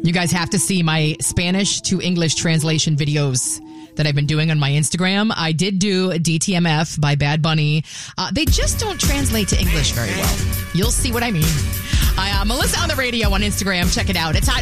You guys have to see my Spanish to English translation videos that I've been doing on my Instagram. I did do DTMF by Bad Bunny. They just don't translate to English very well. You'll see what I mean. Melissa on the radio on Instagram. Check it out. It's Hot